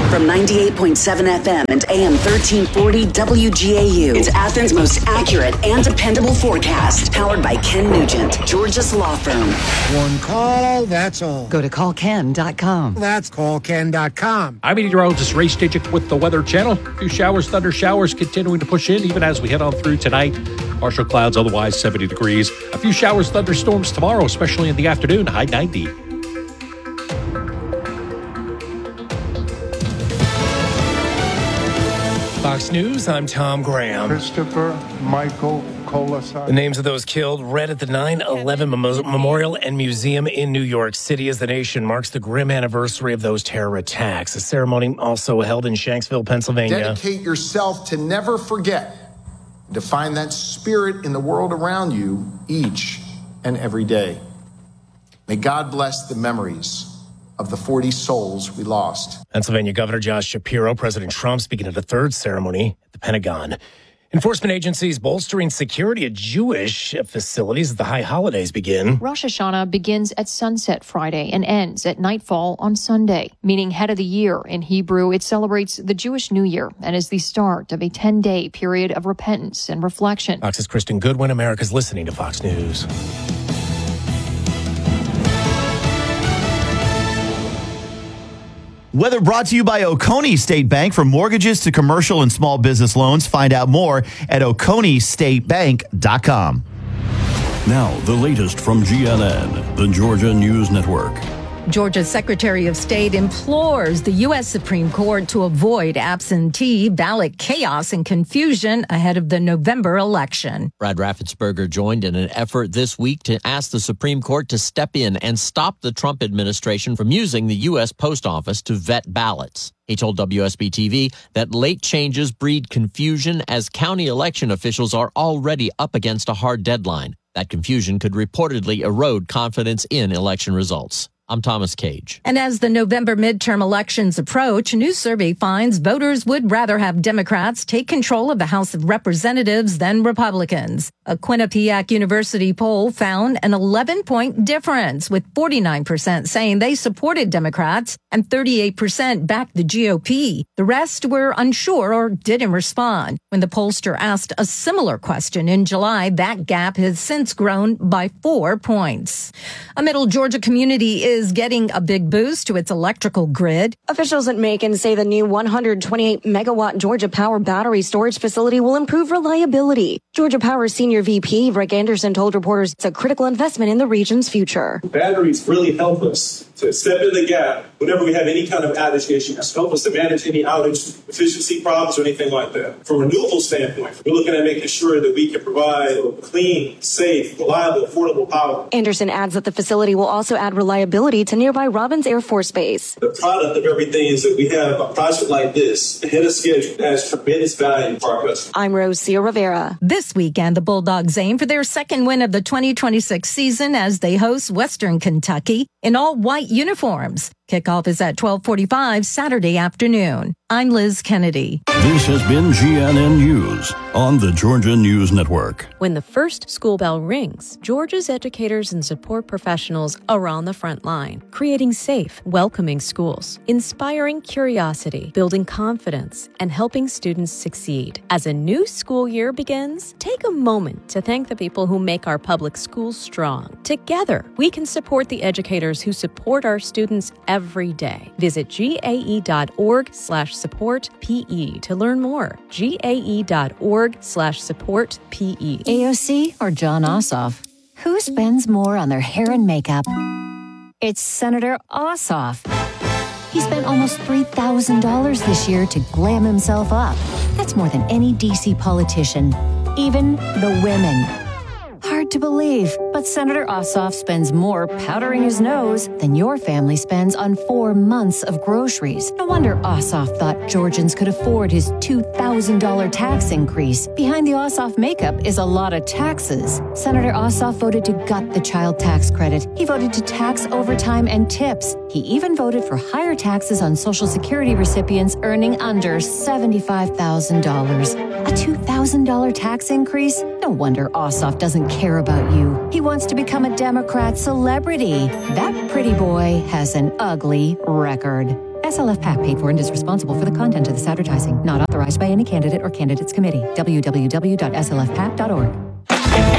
From 98.7 FM and AM 1340 WGAU, it's Athens' most accurate and dependable forecast. Powered by Ken Nugent, Georgia's law firm. One call, that's all. Go to callken.com. That's callken.com. I'm meteorologist Ray Stidgick with the Weather Channel. A few showers, thunder showers continuing to push in even as we head on through tonight. Partial clouds, otherwise 70 degrees. A few showers, thunderstorms tomorrow, especially in the afternoon, high 90. Fox News, I'm Tom Graham. Christopher Michael Colasar. The names of those killed read at the 9/11 Memorial and Museum in New York City as the nation marks the grim anniversary of those terror attacks. A ceremony also held in Shanksville, Pennsylvania. Dedicate yourself to never forget, to find that spirit in the world around you each and every day. May God bless the memories of the 40 souls we lost. Pennsylvania Governor Josh Shapiro, President Trump speaking at a third ceremony at the Pentagon. Enforcement agencies bolstering security at Jewish facilities as the high holidays begin. Rosh Hashanah begins at sunset Friday and ends at nightfall on Sunday, meaning head of the year. In Hebrew, it celebrates the Jewish New Year and is the start of a 10-day period of repentance and reflection. Fox's Kristen Goodwin. America's listening to Fox News. Weather brought to you by Oconee State Bank. From mortgages to commercial and small business loans, find out more at OconeeStateBank.com. Now, the latest from GNN, the Georgia News Network. Georgia's Secretary of State implores the U.S. Supreme Court to avoid absentee ballot chaos and confusion ahead of the November election. Brad Raffensperger joined in an effort this week to ask the Supreme Court to step in and stop the Trump administration from using the U.S. Post Office to vet ballots. He told WSB-TV that late changes breed confusion as county election officials are already up against a hard deadline. That confusion could reportedly erode confidence in election results. I'm Thomas Cage. And as the November midterm elections approach, a new survey finds voters would rather have Democrats take control of the House of Representatives than Republicans. A Quinnipiac University poll found an 11-point difference, with 49% saying they supported Democrats and 38% backed the GOP. The rest were unsure or didn't respond. When the pollster asked a similar question in July, that gap has since grown by 4 points. A Middle Georgia community is getting a big boost to its electrical grid. Officials at Macon say the new 128-megawatt Georgia Power battery storage facility will improve reliability. Georgia Power Senior VP Rick Anderson told reporters it's a critical investment in the region's future. Batteries really help us to step in the gap whenever we have any kind of outage issues, help us to manage any outage efficiency problems or anything like that. From a renewable standpoint, we're looking at making sure that we can provide clean, safe, reliable, affordable power. Anderson adds that the facility will also add reliability to nearby Robins Air Force Base. The product of everything is that we have a project like this ahead of schedule that has tremendous value for our customers. I'm Rosia Rivera. This weekend, the Bulldogs aim for their second win of the 2026 season as they host Western Kentucky in all white uniforms. Kickoff is at 12:45 Saturday afternoon. I'm Liz Kennedy. This has been GNN News on the Georgia News Network. When the first school bell rings, Georgia's educators and support professionals are on the front line, creating safe, welcoming schools, inspiring curiosity, building confidence, and helping students succeed. As a new school year begins, take a moment to thank the people who make our public schools strong. Together, we can support the educators who support our students every day. Visit gae.org/support-PE to learn more. gae.org/support-PE. AOC or Jon Ossoff? Who spends more on their hair and makeup? It's Senator Ossoff. He spent almost $3,000 this year to glam himself up. That's more than any D.C. politician, even the women. Hard to believe, but Senator Ossoff spends more powdering his nose than your family spends on 4 months of groceries. No wonder Ossoff thought Georgians could afford his $2,000 tax increase. Behind the Ossoff makeup is a lot of taxes. Senator Ossoff voted to gut the child tax credit. He voted to tax overtime and tips. He even voted for higher taxes on Social Security recipients earning under $75,000. A $2,000 tax increase? No wonder Ossoff doesn't care about you. He wants to become a Democrat celebrity. That pretty boy has an ugly record. SLF PAC paid for and is responsible for the content of this advertising. Not authorized by any candidate or candidates committee. www.slfpac.org.